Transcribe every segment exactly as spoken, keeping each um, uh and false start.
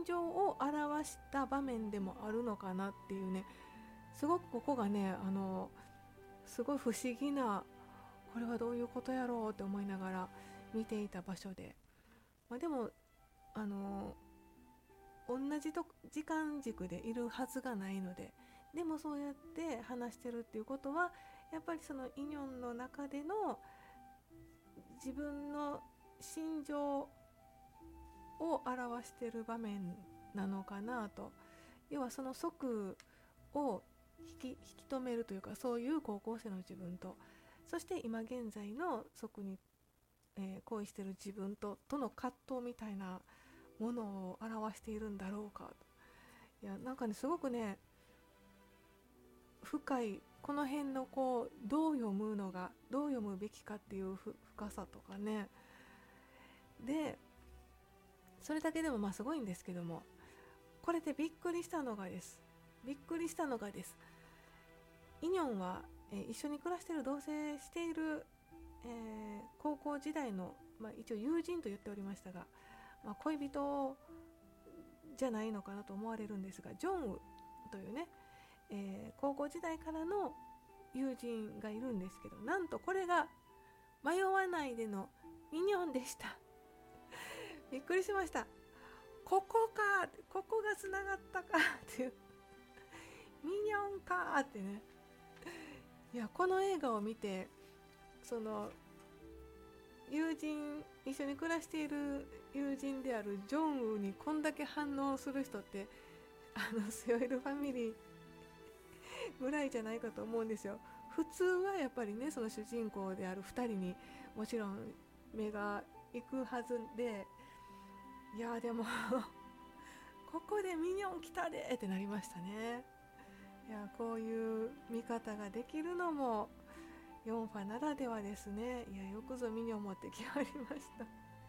情を表した場面でもあるのかなっていうね、すごくここがね、あのすごい不思議な、これはどういうことやろうって思いながら見ていた場所で、まあ、でもあの同じと時間軸でいるはずがないので、でもそうやって話してるっていうことは、やっぱりそのイニョンの中での自分の心情を表している場面なのかなと。要はその即を引き、引き止めるというか、そういう高校生の自分と、そして今現在の即に、えー恋している自分ととの葛藤みたいなものを表しているんだろうか。いや、なんかね、すごくね、深い、この辺のこうどう読むのが、どう読むべきかっていう深さとかね。でそれだけでもまあすごいんですけども、これでびっくりしたのがですびっくりしたのがですイニョンは、えー一緒に暮らしている、同棲している、えー高校時代の、まあ、一応友人と言っておりましたが、まあ、恋人じゃないのかなと思われるんですが、ジョンウというね、えー高校時代からの友人がいるんですけど、なんとこれが迷わないでのミニョンでした。びっくりしました。ここか、ここがつながったかっていう、ミニョンかってね。いや、この映画を見て、その友人、一緒に暮らしている友人であるジョンウにこんだけ反応する人って、あのスヨイルファミリーぐらいじゃないかと思うんですよ。普通はやっぱりね、その主人公であるふたりにもちろん目が行くはずで、いやでもここでミニョン来たでってなりましたね。いや、こういう見方ができるのもよんファならではですね。いや、よくぞミニョン持ってきはりました。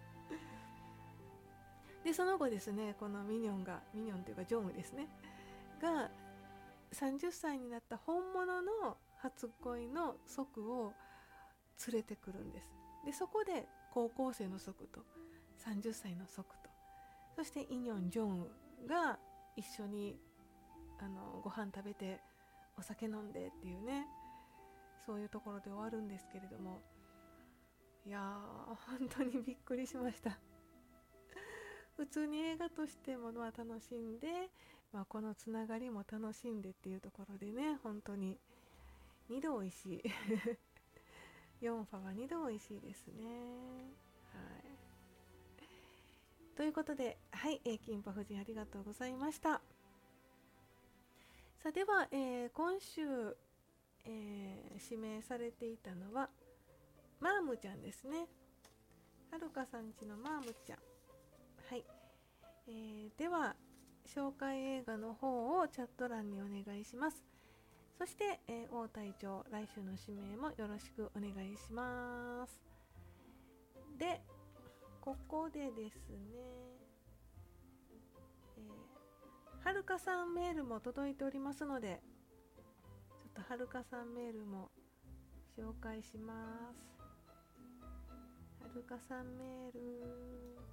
でその後ですね、このミニョンが、ミニョンというかジョンウですねがさんじゅっさいになった本物の初恋の祖を連れてくるんです。でそこで高校生の祖とさんじゅっさいの祖と、そしてイニョン・ジョンウが一緒にあのご飯食べてお酒飲んでっていうね、そういうところで終わるんですけれども、いやー本当にびっくりしました。普通に映画としてものは楽しんで、まあ、このつながりも楽しんでっていうところでね、本当ににどおいしいよんファはにどおいしいですね。はい、ということで、はい、えー、キンパ夫人ありがとうございました。さあでは、えー今週、えー指名されていたのはマームちゃんですね。はるかさんちのマームちゃん。はい、えーでは紹介映画の方をチャット欄にお願いします。そして、えー、王隊長、来週の指名もよろしくお願いします。で、ここでですね、えー、はるかさんメールも届いておりますので、ちょっとはるかさんメールも紹介します。はるかさんメール。